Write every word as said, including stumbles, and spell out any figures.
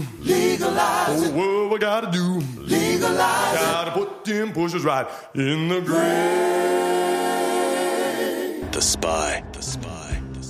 do. Legalize it. Oh, what we gotta do. Legalize it. Gotta put them pushers right in the grave. The Spy. The Spy.